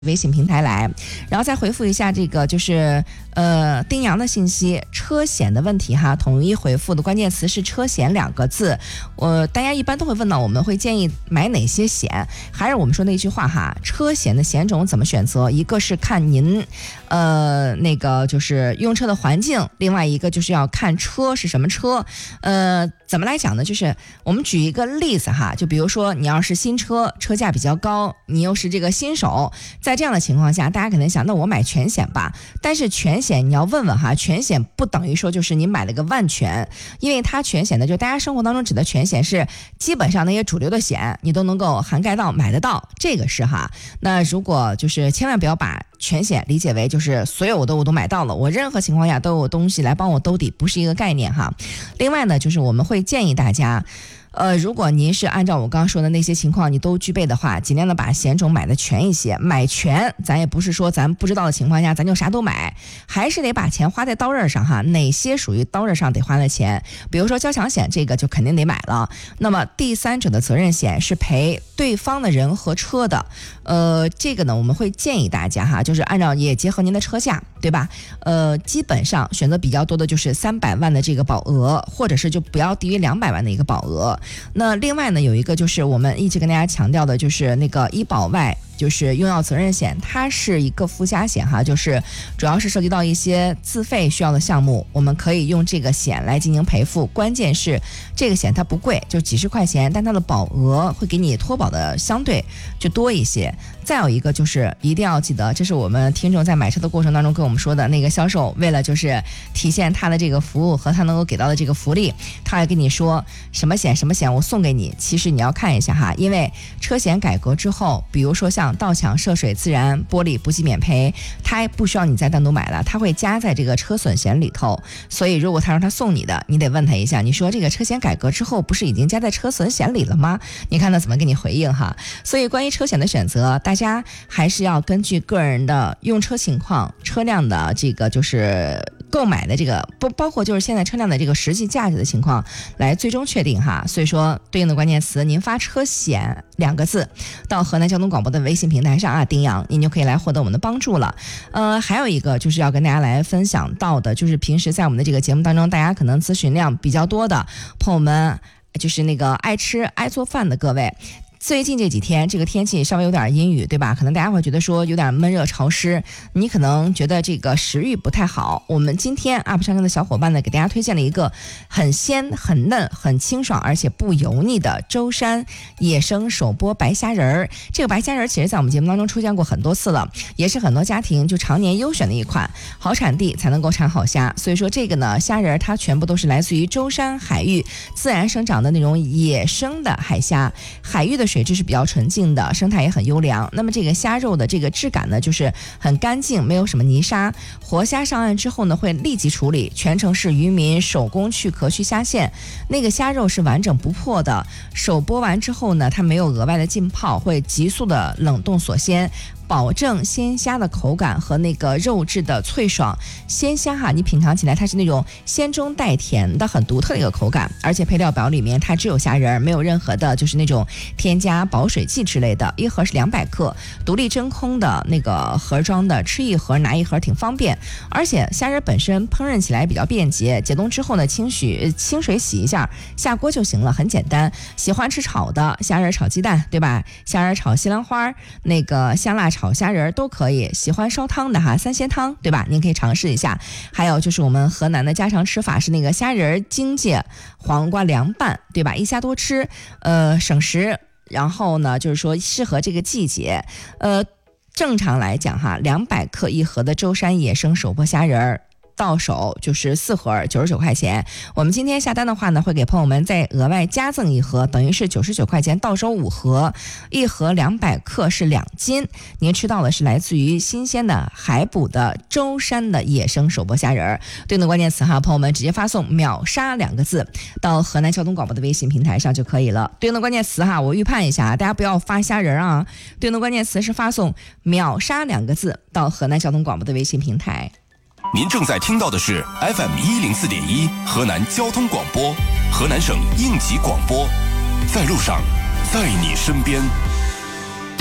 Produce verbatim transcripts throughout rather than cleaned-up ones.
微信平台来，然后再回复一下这个就是呃丁阳的信息，车险的问题哈，统一回复的关键词是车险两个字。我大家一般都会问到，我们会建议买哪些险？还是我们说那句话哈，车险的险种怎么选择？一个是看您呃那个就是用车的环境，另外一个就是要看车是什么车。呃，怎么来讲呢？就是我们举一个例子哈，就比如说你要是新车，车价比较高，你又是这个新手，在在这样的情况下，大家可能想，那我买全险吧。但是全险你要问问哈，全险不等于说就是你买了个万全，因为它全险的就大家生活当中指的全险是基本上那些主流的险你都能够涵盖到买得到，这个是哈。那如果就是千万不要把全险理解为就是所有我都我都买到了，我任何情况下都有东西来帮我兜底，不是一个概念哈。另外呢，就是我们会建议大家呃，如果您是按照我刚刚说的那些情况你都具备的话，尽量的把险种买的全一些。买全咱也不是说咱不知道的情况下咱就啥都买，还是得把钱花在刀刃上哈。哪些属于刀刃上得花的钱，比如说交强险，这个就肯定得买了。那么第三者的责任险是赔对方的人和车的，呃，这个呢我们会建议大家哈，就是按照也结合您的车价，对吧？呃，基本上选择比较多的就是三百万的这个保额，或者是就不要低于两百万的一个保额。那另外呢，有一个就是我们一直跟大家强调的，就是那个医保外就是用药责任险，它是一个附加险哈，就是主要是涉及到一些自费需要的项目，我们可以用这个险来进行赔付。关键是这个险它不贵，就几十块钱，但它的保额会给你脱保的相对就多一些。再有一个就是一定要记得，这是我们听众在买车的过程当中跟我们说的，那个销售为了就是体现他的这个服务和他能够给到的这个福利，他还跟你说什么险什么险我送给你。其实你要看一下哈，因为车险改革之后，比如说像盗抢、涉水、自燃、玻璃不计免赔，它不需要你再单独买了，它会加在这个车损险里头。所以如果他让他送你的，你得问他一下，你说这个车险改革之后不是已经加在车损险里了吗？你看他怎么给你回应哈。所以关于车险的选择，大家还是要根据个人的用车情况、车辆的这个就是购买的这个不包括就是现在车辆的这个实际价值的情况来最终确定哈。所以说对应的关键词，您发车险两个字到河南交通广播的微信平台上啊，丁阳，您就可以来获得我们的帮助了。呃，还有一个就是要跟大家来分享到的，就是平时在我们的这个节目当中，大家可能咨询量比较多的朋友们，就是那个爱吃爱做饭的各位。最近这几天这个天气稍微有点阴雨，对吧？可能大家会觉得说有点闷热潮湿，你可能觉得这个食欲不太好。我们今天 U P 上车的小伙伴呢，给大家推荐了一个很鲜、很嫩、很清爽而且不油腻的舟山野生手剥白虾仁儿。这个白虾仁儿其实在我们节目当中出现过很多次了，也是很多家庭就常年优选的一款。好产地才能够产好虾，所以说这个呢，虾仁儿它全部都是来自于舟山海域自然生长的那种野生的海虾，海域的水质是比较纯净的，生态也很优良。那么这个虾肉的这个质感呢，就是很干净，没有什么泥沙。活虾上岸之后呢，会立即处理，全程是渔民手工去壳去虾线，那个虾肉是完整不破的。手剥完之后呢，它没有额外的浸泡，会急速的冷冻锁鲜，保证鲜虾的口感和那个肉质的脆爽。鲜虾哈，你品尝起来它是那种鲜中带甜的很独特的一个口感，而且配料表里面它只有虾仁，没有任何的就是那种添加保水剂之类的。一盒是两百克，独立真空的那个盒装的，吃一盒拿一盒挺方便。而且虾仁本身烹饪起来比较便捷，解冻之后呢，清洗清水洗一下下锅就行了，很简单。喜欢吃炒的虾仁炒鸡蛋，对吧？虾仁炒西兰花，那个香辣炒炒虾仁都可以，喜欢烧汤的哈，三鲜汤对吧？您可以尝试一下。还有就是我们河南的家常吃法是那个虾仁荆芥黄瓜凉拌，对吧？一虾多吃，呃，省时。然后呢，就是说适合这个季节。呃，正常来讲哈，两百克一盒的舟山野生手剥虾仁到手就是四盒九十九块钱。我们今天下单的话呢，会给朋友们再额外加赠一盒，等于是九十九块钱到手五盒，一盒两百克是两斤。您吃到的是来自于新鲜的海捕的舟山的野生手剥虾仁。对应的关键词哈，朋友们直接发送秒杀两个字到河南交通广播的微信平台上就可以了。对应的关键词哈，我预判一下，大家不要发虾仁啊。对应的关键词是发送秒杀两个字到河南交通广播的微信平台。 您正在听到的是 F M 一零四点一河南交通广播，河南省应急广播，在路上，在你身边。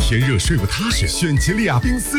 天热睡不踏实，选吉利亚宾思